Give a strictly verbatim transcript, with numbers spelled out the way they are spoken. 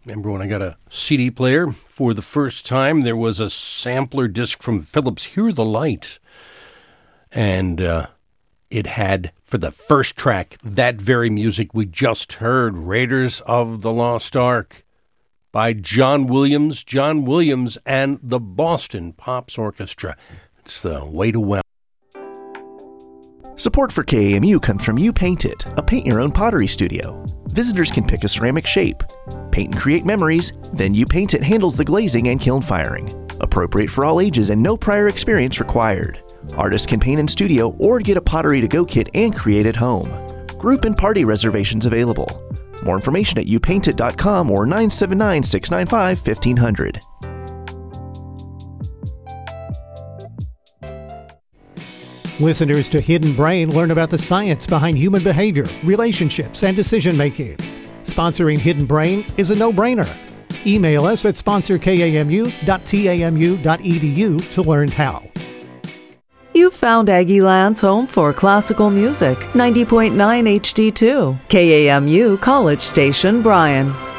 Remember when I got a C D player for the first time? There was a sampler disc from Philips, Hear the Light. And uh, it had, for the first track, that very music we just heard, Raiders of the Lost Ark, by John Williams, John Williams and the Boston Pops Orchestra. It's the way to well. Support for K A M U comes from You Paint It, a paint-your-own pottery studio. Visitors can pick a ceramic shape, paint and create memories, then You Paint It handles the glazing and kiln firing. Appropriate for all ages and no prior experience required. Artists can paint in studio or get a pottery-to-go kit and create at home. Group and party reservations available. More information at you paint it dot com or nine seven nine, six nine five, fifteen hundred. Listeners to Hidden Brain learn about the science behind human behavior, relationships, and decision-making. Sponsoring Hidden Brain is a no-brainer. Email us at sponsor k a m u dot t a m u dot e d u to learn how. You've found Aggieland's home for classical music, ninety point nine H D two, K A M U College Station, Bryan.